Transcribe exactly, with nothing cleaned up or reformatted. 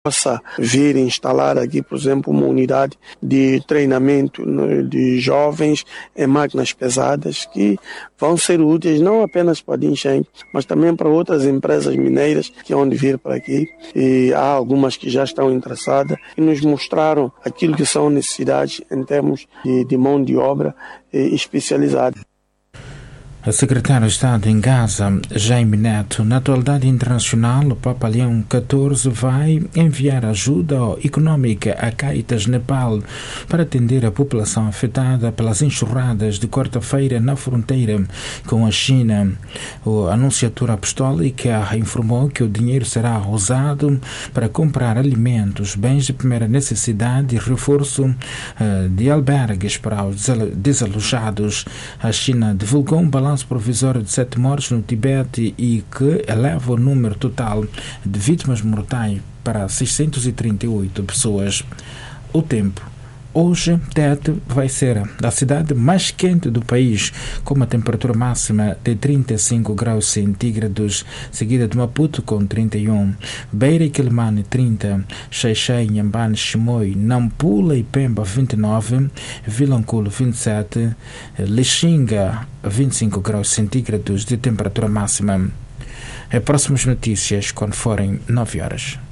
possa vir instalar aqui, por exemplo, uma unidade de treinamento de jovens em máquinas pesadas que vão ser úteis não apenas para a Dinshen, mas também para outras empresas mineiras que vão vir para aqui. E há algumas que já estão interessadas e nos mostraram aquilo que são necessidades em termos de, de mão de obra especializada. O secretário de Estado em Gaza, Jaime Neto, na atualidade internacional, o Papa Leão catorze vai enviar ajuda econômica a Caritas Nepal para atender a população afetada pelas enxurradas de quarta-feira na fronteira com a China. A Anunciatura Apostólica informou que o dinheiro será usado para comprar alimentos, bens de primeira necessidade e reforço de albergues para os desalojados. A China divulgou um balanço provisório de sete mortes no Tibete e que eleva o número total de vítimas mortais para seiscentas e trinta e oito pessoas. O tempo. Hoje, Tete vai ser a cidade mais quente do país, com uma temperatura máxima de trinta e cinco graus centígrados, seguida de Maputo com trinta e um, Beira e Quelimane trinta, Xai-Xai, Inhambane, Chimoio, Nampula e Pemba vinte e nove, Vilanculo vinte e sete, Lixinga vinte e cinco graus centígrados de temperatura máxima. As próximas notícias quando forem nove horas.